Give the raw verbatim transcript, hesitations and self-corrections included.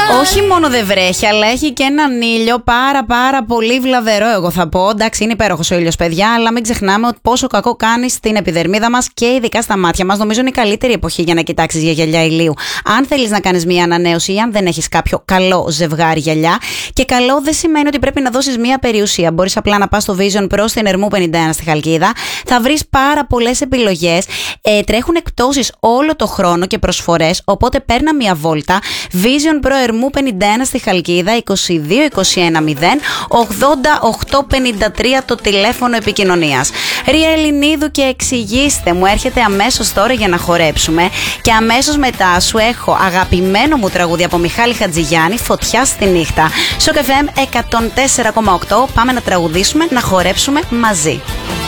Όχι μόνο δεν βρέχει, αλλά έχει και έναν ήλιο πάρα πάρα πολύ βλαβερό, εγώ θα πω. Εντάξει, είναι υπέροχος ο ήλιος, παιδιά, αλλά μην ξεχνάμε ότι πόσο κακό κάνει στην επιδερμίδα μας και ειδικά στα μάτια μας. Νομίζω είναι η καλύτερη εποχή για να κοιτάξεις για γυαλιά ηλίου. Αν θέλεις να κάνεις μια ανανέωση ή αν δεν έχεις κάποιο καλό ζευγάρι γυαλιά. Και καλό δεν σημαίνει ότι πρέπει να δώσεις μια περιουσία. Μπορείς απλά να πας στο Vision Pro στην Ερμού πενήντα ένα στη Χαλκίδα. Θα βρεις πάρα πολλές επιλογές. Ε, τρέχουν εκπτώσεις όλο το χρόνο και προσφορές. Οπότε παίρνα μια βόλτα. Vision Pro Ερμού πενήντα ένα στη Χαλκίδα, είκοσι δύο είκοσι ένα μηδέν ογδόντα οκτώ πενήντα τρία το τηλέφωνο επικοινωνίας. Ρία Ελληνίδου και εξηγήστε μου, έρχεται αμέσως τώρα για να χορέψουμε. Και αμέσως μετά σου έχω αγαπημένο μου τραγούδι από Μιχάλη Χατζηγιάννη, Φωτιά στη νύχτα. Σοκ εφ εμ εκατόν τέσσερα κόμμα οκτώ, πάμε να τραγουδήσουμε, να χορέψουμε μαζί.